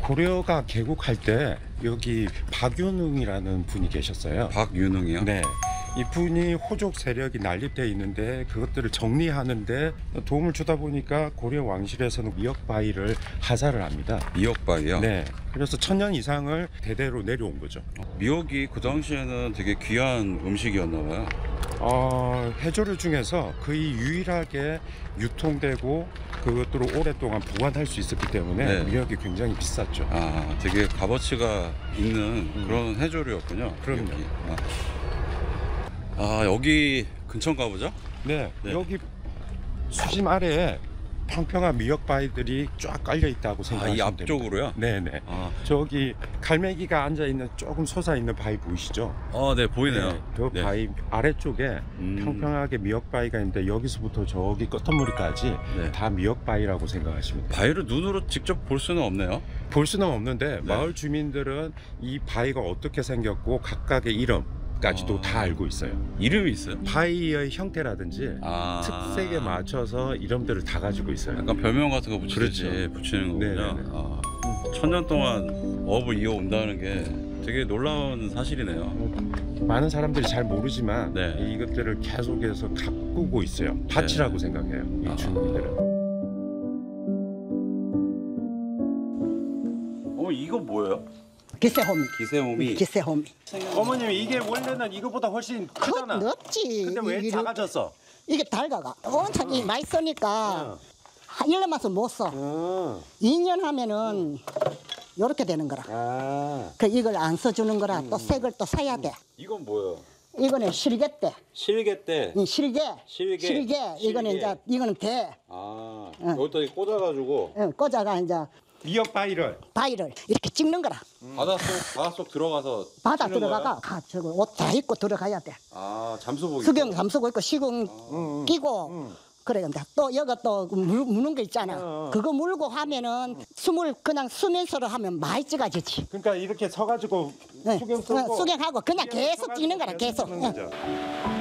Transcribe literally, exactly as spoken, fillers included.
고려가 개국할 때 여기 박윤흥이라는 분이 계셨어요. 박윤흥이요? 네. 이분이 호족 세력이 난립되어 있는데 그것들을 정리하는데 도움을 주다 보니까 고려 왕실에서는 미역바위를 하사를 합니다. 미역바위요? 네. 그래서 천년 이상을 대대로 내려온 거죠. 미역이 그 당시에는 되게 귀한 음식이었나 봐요. 어, 해조류 중에서 거의 유일하게 유통되고 그것들을 오랫동안 보관할 수 있었기 때문에 네. 미역이 굉장히 비쌌죠. 아, 되게 값어치가 있는 음. 그런 해조류였군요. 그럼요. 미역이. 아. 아, 여기 근처인가 보죠? 네, 네. 여기 수심 아래에 평평한 미역바위들이 쫙 깔려 있다고 아, 생각하시면 이 앞쪽으로요? 됩니다. 네네. 아, 저기 갈매기가 앉아 있는 조금 솟아 있는 바위 보이시죠? 아, 네, 보이네요. 네, 그 네. 바위 아래쪽에 음. 평평하게 미역바위가 있는데 여기서부터 저기 끄트머리까지 네. 다 미역바위라고 생각하시면 돼요. 바위를 눈으로 직접 볼 수는 없네요. 볼 수는 없는데 네. 마을 주민들은 이 바위가 어떻게 생겼고 각각의 이름까지도 아. 다 알고 있어요. 이름이 있어요? 바위의 형태라든지 아. 특색에 맞춰서 이름들을 다 가지고 있어요. 약간 별명 같은 거 붙이듯이 그렇죠. 붙이는 거군요. 네네네. 아, 천년 동안 어업을 이어온다는 게 되게 놀라운 사실이네요. 많은 사람들이 잘 모르지만 네. 이것들을 계속해서 가꾸고 있어요. 밭이라고 네. 생각해요. 이 아. 주민들은. 어, 이거 뭐예요? 기세호미. 기세호미. 기세호미. 어머님 이게 원래는 이거보다 훨씬 크잖아. 넓지. 근데 왜 이게, 작아졌어? 이게 달가가 엄청 이 많이 쓰니까 한 일 년만서 못 써. 어. 이 년 하면은 요렇게 되는 거라. 아. 그 이걸 안 써주는 거라 또 새 걸 또 사야 돼. 이건 뭐예요? 이거는 실개대. 실개대. 이 실개. 실개. 실개. 이거는 실개. 이제 이거는 대. 아, 응. 여기다 꽂아가지고 응, 꽂아가 이제 미역바위를 바위를 이렇게 찍는 거라. 바닷속 바닷속 들어가서 바다 치는 들어가가 거야? 아, 저거 옷 다 입고 들어가야 돼. 아, 잠수복. 수경 잠수고 있고 시궁 응, 끼고 응. 그래 근데 또 여기 또 물, 무는 거 있잖아. 어, 어. 그거 물고 하면은 숨을 그냥 수면서로 하면 많이 찌가지지. 그러니까 이렇게 서가지고 네. 수경 어, 쓰고 수경하고 그냥 위에서 계속 찍는 거라 서가지고 계속. 찍는 응. 거죠.